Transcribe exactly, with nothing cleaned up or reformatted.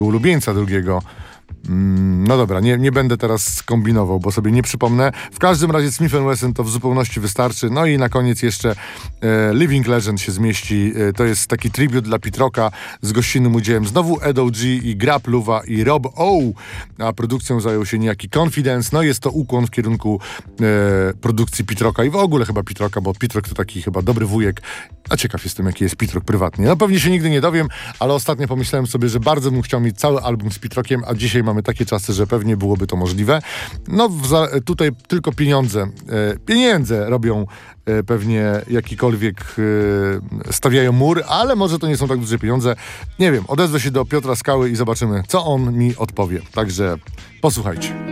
ulubieńca drugiego. No dobra, nie, nie będę teraz kombinował, bo sobie nie przypomnę. W każdym razie Smith and Wesson to w zupełności wystarczy. No i na koniec jeszcze e, Living Legend się zmieści. E, to jest taki tribut dla Pete Rocka z gościnnym udziałem znowu Ed O G i Grab Luwa i Rob O. A produkcją zajął się niejaki Confidence. No jest to ukłon w kierunku e, produkcji Pete Rocka i w ogóle chyba Pete Rocka, bo Pete Rock to taki chyba dobry wujek. A ciekaw jestem, jaki jest Pete Rock prywatnie. No pewnie się nigdy nie dowiem, ale ostatnio pomyślałem sobie, że bardzo bym chciał mieć cały album z Pete Rockiem, a dzisiaj mamy takie czasy, że pewnie byłoby to możliwe. No za, tutaj tylko pieniądze. E, pieniądze robią e, pewnie jakikolwiek e, stawiają mur, ale może to nie są tak duże pieniądze. Nie wiem, odezwę się do Piotra Skały i zobaczymy, co on mi odpowie. Także posłuchajcie.